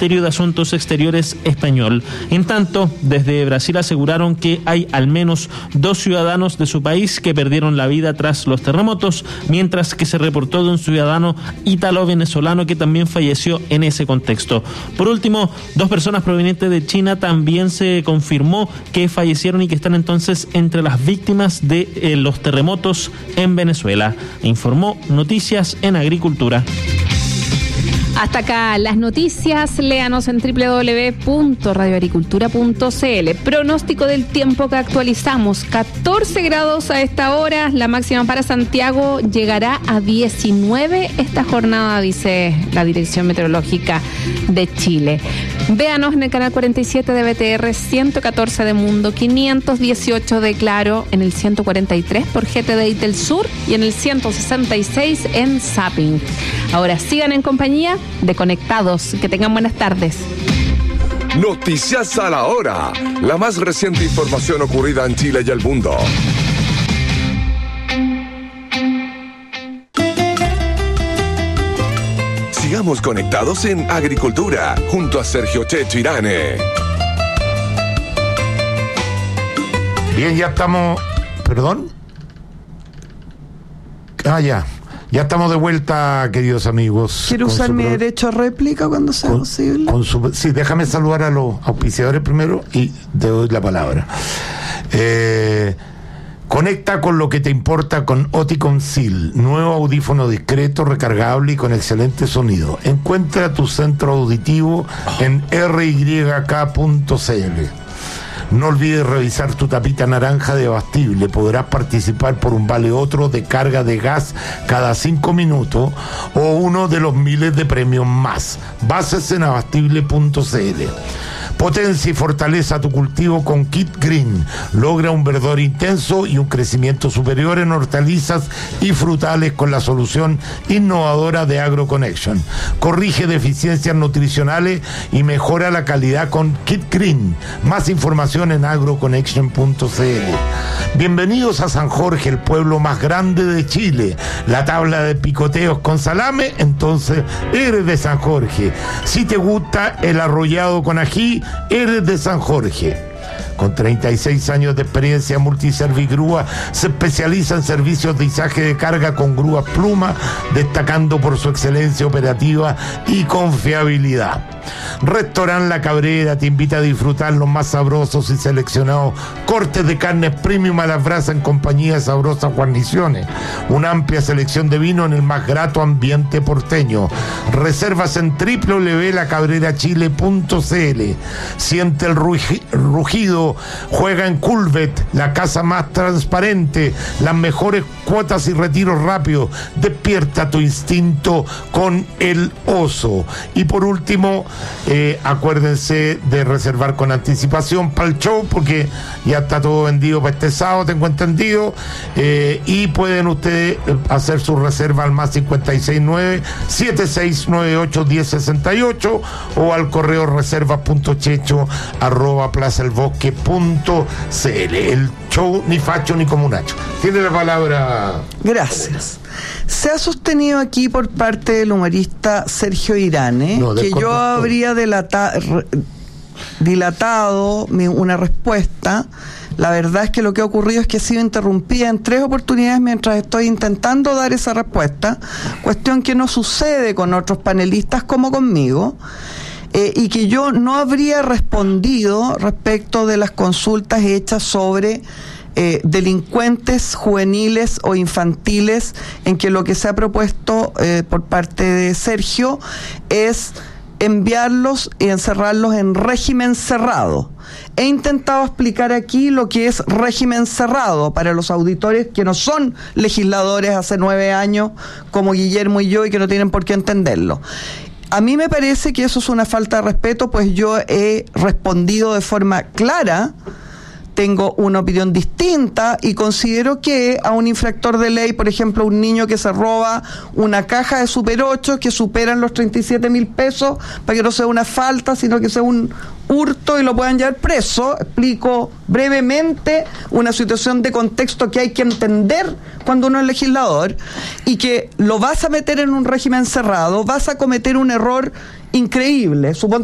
Ministerio de Asuntos Exteriores español. En tanto, desde Brasil aseguraron que hay al menos 2 ciudadanos de su país que perdieron la vida tras los terremotos, mientras que se reportó de un ciudadano ítalo-venezolano que también falleció en ese contexto. Por último, 2 personas provenientes de China también se confirmó que fallecieron y que están entonces entre las víctimas de los terremotos en Venezuela. Informó Noticias en Agricultura. Hasta acá las noticias, léanos en www.radioagricultura.cl. Pronóstico del tiempo que actualizamos, 14 grados a esta hora, la máxima para Santiago llegará a 19 esta jornada, dice la Dirección Meteorológica de Chile. Véanos en el canal 47 de BTR, 114 de Mundo, 518 de Claro, en el 143 por GTDI del Sur y en el 166 en Zapping. Ahora sigan en compañía de Conectados. Que tengan buenas tardes. Noticias a la hora. La más reciente información ocurrida en Chile y el mundo. Sigamos conectados en Agricultura junto a Sergio Checho Irane. Bien, ya estamos. ¿Perdón? Ya estamos de vuelta, queridos amigos. ¿Quiero usar mi derecho a réplica cuando sea posible? Sí, déjame saludar a los auspiciadores primero y te doy la palabra. Conecta con lo que te importa con Oticon Seal, nuevo audífono discreto, recargable y con excelente sonido. Encuentra tu centro auditivo en ryk.cl. No olvides revisar tu tapita naranja de Abastible. Podrás participar por un vale otro de carga de gas cada 5 minutos o uno de los miles de premios más. Bases en abastible.cl. Potencia y fortaleza tu cultivo con Kit Green. Logra un verdor intenso y un crecimiento superior en hortalizas y frutales con la solución innovadora de AgroConnection. Corrige deficiencias nutricionales y mejora la calidad con Kit Green. Más información en agroconnection.cl. Bienvenidos a San Jorge, el pueblo más grande de Chile. La tabla de picoteos con salame, entonces eres de San Jorge. Si te gusta el arrollado con ají, eres de San Jorge. Con 36 años de experiencia, Multiservigrúa se especializa en servicios de izaje de carga con grúas Pluma, destacando por su excelencia operativa y confiabilidad. Restaurant La Cabrera te invita a disfrutar los más sabrosos y seleccionados cortes de carnes premium a las brasas en compañía de sabrosas guarniciones. Una amplia selección de vino en el más grato ambiente porteño. Reservas en www.lacabrerachile.cl. Siente el rugido, juega en Culvet, la casa más transparente, las mejores cuotas y retiros rápidos. Despierta tu instinto con el oso. Y por último, acuérdense de reservar con anticipación para el show, porque ya está todo vendido para este sábado, tengo entendido, y pueden ustedes hacer su reserva al más 569-7698-1068 o al correo reservas.checho@plazaelbosque.cl. El show ni facho ni comunacho. Tiene la palabra. Gracias. Se ha sostenido aquí por parte del humorista Sergio Irane que yo habría dilatado una respuesta. La verdad es que lo que ha ocurrido es que he sido interrumpida en 3 oportunidades mientras estoy intentando dar esa respuesta, cuestión que no sucede con otros panelistas como conmigo. Y que yo no habría respondido respecto de las consultas hechas sobre delincuentes juveniles o infantiles, en que lo que se ha propuesto por parte de Sergio es enviarlos y encerrarlos en régimen cerrado. He intentado explicar aquí lo que es régimen cerrado para los auditores que no son legisladores hace 9 años, como Guillermo y yo, y que no tienen por qué entenderlo. A mí me parece que eso es una falta de respeto, pues yo he respondido de forma clara. Tengo una opinión distinta y considero que a un infractor de ley, por ejemplo, un niño que se roba una caja de Super 8 que superan los 37.000 pesos, para que no sea una falta, sino que sea un hurto y lo puedan llevar preso. Explico brevemente una situación de contexto que hay que entender cuando uno es legislador, y que lo vas a meter en un régimen cerrado, vas a cometer un error increíble.